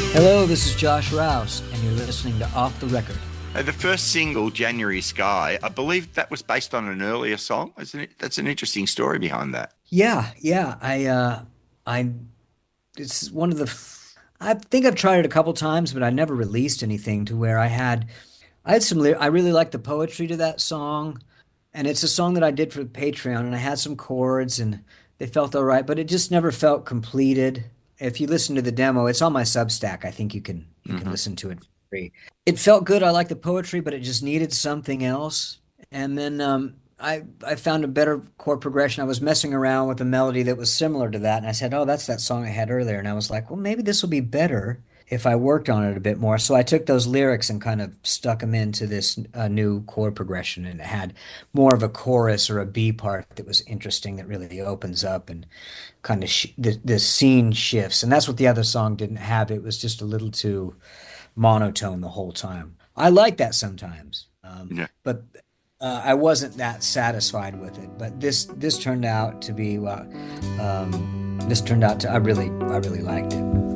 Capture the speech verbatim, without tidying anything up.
Hello, this is Josh Rouse, and you're listening to Off the Record. Uh, the first single, January Sky, I believe that was based on an earlier song, isn't it? That's an interesting story behind that. Yeah, yeah, I, uh, I, it's one of the, f- I think I've tried it a couple times, but I never released anything to where I had, I had some, ly- I really like the poetry to that song, and it's a song that I did for Patreon, and I had some chords, and they felt all right, but it just never felt completed. If you listen to the demo, it's on my Substack. I think you can you can Hmm. listen to it for free. It felt good. I like the poetry, but it just needed something else. And then um, I I found a better chord progression. I was messing around with a melody that was similar to that, and I said, "Oh, that's that song I had earlier." And I was like, "Well, maybe this will be better if I worked on it a bit more." So I took those lyrics and kind of stuck them into this uh, new chord progression, and it had more of a chorus or a B part that was interesting, that really opens up and kind of sh the the scene shifts. And that's what the other song didn't have. It was just a little too monotone the whole time. I like that sometimes, um, Yeah. but uh, I wasn't that satisfied with it. But this this turned out to be uh, um, this turned out to I really I really liked it.